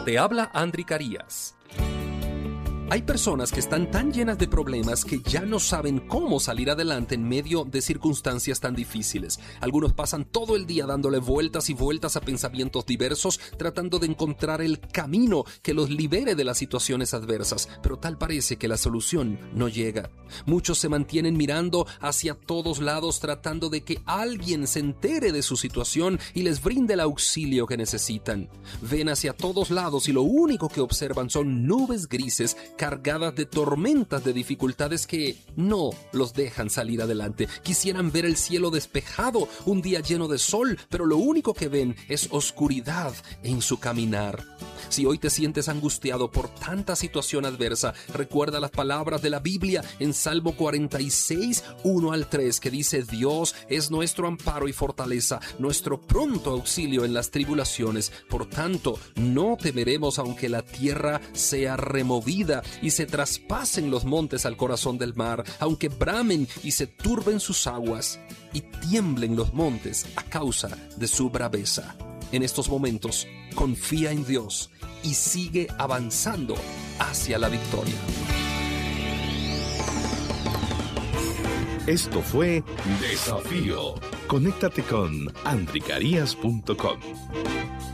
Te habla Andri Carías. Hay personas que están tan llenas de problemas que ya no saben cómo salir adelante en medio de circunstancias tan difíciles. Algunos pasan todo el día dándole vueltas y vueltas a pensamientos diversos, tratando de encontrar el camino que los libere de las situaciones adversas, pero tal parece que la solución no llega. Muchos se mantienen mirando hacia todos lados, tratando de que alguien se entere de su situación y les brinde el auxilio que necesitan. Ven hacia todos lados y lo único que observan son nubes grises cargadas de tormentas de dificultades que no los dejan salir adelante. Quisieran ver el cielo despejado, un día lleno de sol, pero lo único que ven es oscuridad en su caminar. Si hoy te sientes angustiado por tanta situación adversa, recuerda las palabras de la Biblia en Salmo 46, 1 al 3, que dice: Dios es nuestro amparo y fortaleza, nuestro pronto auxilio en las tribulaciones. Por tanto, no temeremos aunque la tierra sea removida y se traspasen los montes al corazón del mar, aunque bramen y se turben sus aguas y tiemblen los montes a causa de su braveza. En estos momentos, confía en Dios y sigue avanzando hacia la victoria. Esto fue Desafío. Conéctate con andricarías.com.